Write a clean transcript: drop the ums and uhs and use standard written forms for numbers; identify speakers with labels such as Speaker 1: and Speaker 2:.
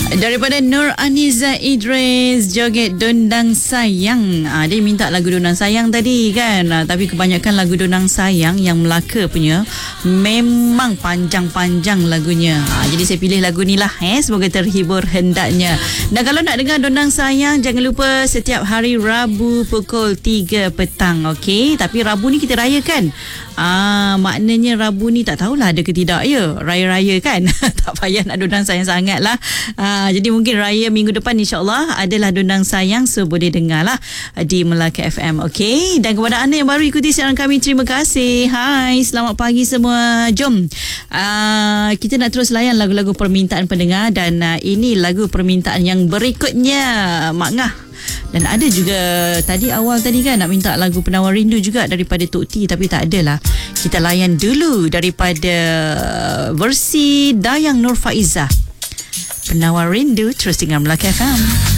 Speaker 1: Daripada Nur Aniza Idris, joget Dondang Sayang. Dia minta lagu Dondang Sayang tadi kan. Tapi kebanyakan lagu Dondang Sayang yang Melaka punya memang panjang-panjang lagunya. Jadi saya pilih lagu ni lah. Semoga terhibur hendaknya. Dan kalau nak dengar Dondang Sayang, jangan lupa setiap hari Rabu pukul 3 petang. Okey, tapi Rabu ni kita rayakan. Maknanya Rabu ni tak tahulah ada ke tidak ya. Raya-raya kan. Tak payah nak Dondang Sayang sangat lah. Jadi mungkin raya minggu depan insyaAllah adalah Dondang Sayang, so boleh dengar lah di Melaka FM. Okey, dan kepada anda yang baru ikuti siaran kami, terima kasih. Hai, selamat pagi semua. Jom kita nak terus layan lagu-lagu permintaan pendengar. Dan ini lagu permintaan yang berikutnya, Mak Ngah. Dan ada juga awal tadi kan nak minta lagu Penawar Rindu juga daripada Tok T, tapi tak adalah. Kita layan dulu daripada versi Dayang Nur Faizah, Penawar Rindu, terus dengan Melaka FM.